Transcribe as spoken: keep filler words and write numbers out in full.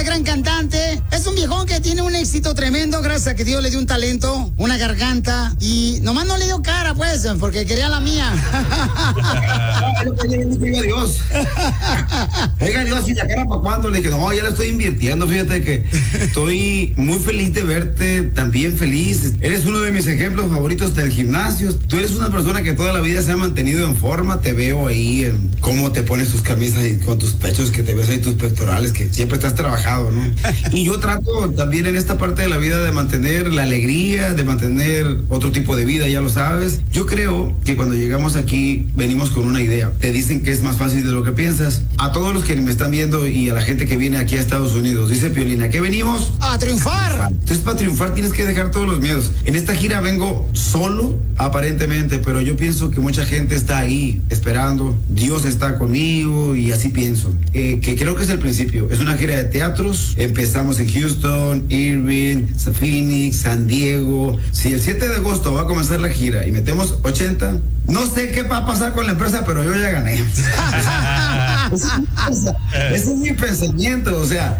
gran cantante. Es un viejón que tiene un éxito tremendo gracias a que Dios le dio un talento, una garganta. Y nomás no le dio cara, pues, porque quería la mía. Dios. Oiga, Dios, ¿y la cara para cuándo? Le dije, no, ya la estoy invirtiendo. Fíjate que estoy muy feliz de verte, también feliz. Eres uno de mis ejemplos favoritos del gimnasio. Tú eres una persona que toda la vida se ha mantenido en forma. Te veo ahí en cómo te pones tus camisas y con tus pechos, que te ves ahí tus pectorales, que siempre te has trabajado, ¿no? Y yo trato también en esta parte de la vida de mantener la alegría, de mantener otro tipo de vida, ya lo sabes. Yo creo que cuando llegamos aquí venimos con una idea. Te dicen que es más fácil de lo que piensas. A todos los que me están viendo y a la gente que viene aquí a Estados Unidos, dice Piolín, ¿a qué venimos? A triunfar. Entonces, para triunfar tienes que dejar todos los miedos. En esta gira vengo solo, aparentemente, pero yo pienso que mucha gente está ahí esperando. Dios está conmigo y así pienso. Eh, que creo que es el principio. Es una gira de teatros. Empezamos en Houston, Irving, Phoenix, San Diego. Si el siete de agosto va a comenzar la gira y metemos ochenta, no sé qué va a pasar con la empresa, pero yo ya gané. Ese es mi pensamiento, o sea,